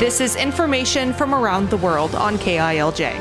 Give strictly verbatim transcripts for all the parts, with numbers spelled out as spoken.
This is information from around the world on K I L J.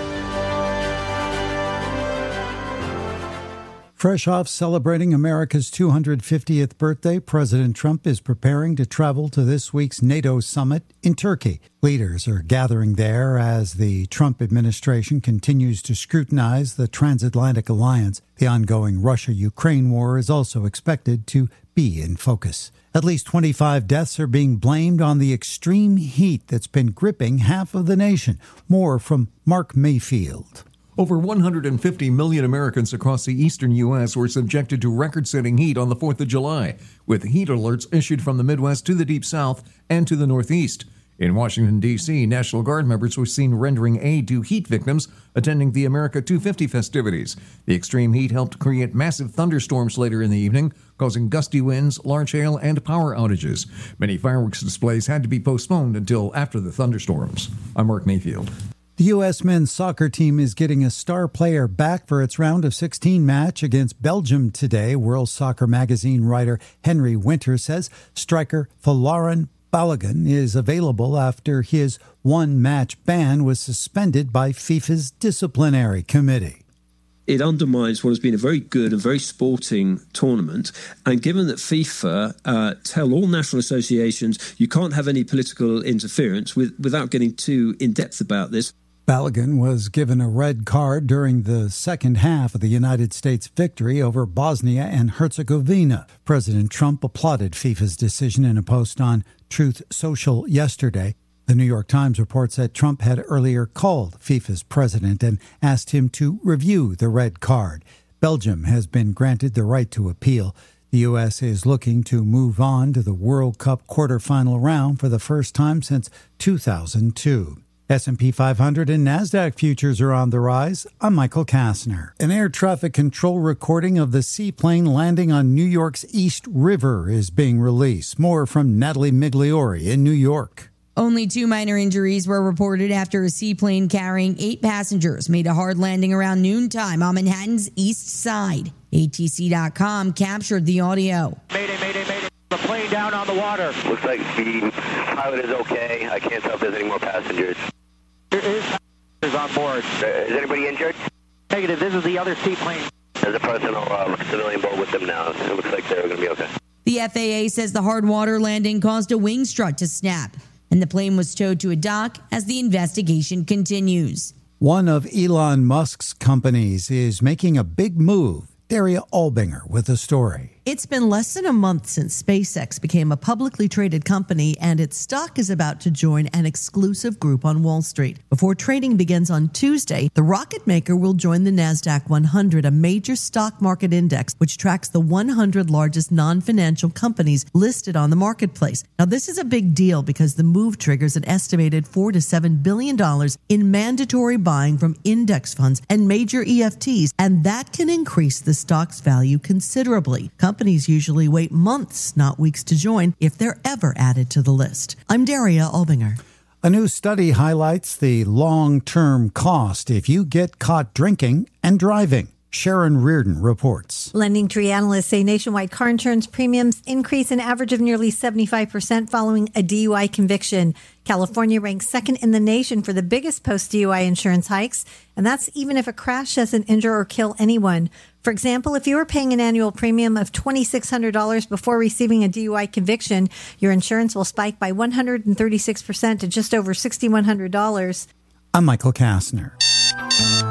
Fresh off celebrating America's two hundred fiftieth birthday, President Trump is preparing to travel to this week's NATO summit in Turkey. Leaders are gathering there as the Trump administration continues to scrutinize the transatlantic alliance. The ongoing Russia-Ukraine war is also expected to be in focus. At least twenty-five deaths are being blamed on the extreme heat that's been gripping half of the nation. More from Mark Mayfield. Over one hundred fifty million Americans across the eastern U S were subjected to record-setting heat on the fourth of July, with heat alerts issued from the Midwest to the Deep South and to the Northeast. In Washington, D C, National Guard members were seen rendering aid to heat victims attending the America two fifty festivities. The extreme heat helped create massive thunderstorms later in the evening, causing gusty winds, large hail, and power outages. Many fireworks displays had to be postponed until after the thunderstorms. I'm Mark Mayfield. The U S men's soccer team is getting a star player back for its round of sixteen match against Belgium today. World Soccer Magazine writer Henry Winter says striker Folarin Balogun is available after his one-match ban was suspended by FIFA's disciplinary committee. It undermines what has been a very good and very sporting tournament. And given that FIFA uh, tell all national associations you can't have any political interference with, without getting too in-depth about this. Balogun was given a red card during the second half of the United States victory over Bosnia and Herzegovina. President Trump applauded FIFA's decision in a post on Truth Social yesterday. The New York Times reports that Trump had earlier called FIFA's president and asked him to review the red card. Belgium has been granted the right to appeal. The U S is looking to move on to the World Cup quarterfinal round for the first time since two thousand two. S and P five hundred and NASDAQ futures are on the rise. I'm Michael Kastner. An air traffic control recording of the seaplane landing on New York's East River is being released. More from Natalie Migliori in New York. Only two minor injuries were reported after a seaplane carrying eight passengers made a hard landing around noontime on Manhattan's east side. A T C dot com captured the audio. Mayday, mayday, mayday. The plane down on the water. Looks like the pilot is okay. I can't tell if there's any more passengers. There is passengers on board. Uh, is anybody injured? Negative. This is the other seaplane. There's a personal uh, civilian boat with them now. It looks like they're going to be okay. The F A A says the hard water landing caused a wing strut to snap, and the plane was towed to a dock as the investigation continues. One of Elon Musk's companies is making a big move. Daria Albinger with the story. It's been less than a month since SpaceX became a publicly traded company, and its stock is about to join an exclusive group on Wall Street. Before trading begins on Tuesday, the rocket maker will join the NASDAQ one hundred, a major stock market index which tracks the one hundred largest non-financial companies listed on the marketplace. Now, this is a big deal because the move triggers an estimated four to seven billion dollars in mandatory buying from index funds and major E F Ts, and that can increase the stock's value considerably. Companies usually wait months, not weeks, to join if they're ever added to the list. I'm Daria Albinger. A new study highlights the long-term cost if you get caught drinking and driving. Sharon Reardon reports. LendingTree analysts say nationwide car insurance premiums increase an average of nearly seventy-five percent following a D U I conviction. California ranks second in the nation for the biggest post-D U I insurance hikes, and that's even if a crash doesn't injure or kill anyone. For example, if you were paying an annual premium of two thousand six hundred dollars before receiving a D U I conviction, your insurance will spike by one hundred thirty-six percent to just over six thousand one hundred dollars. I'm Michael Kastner.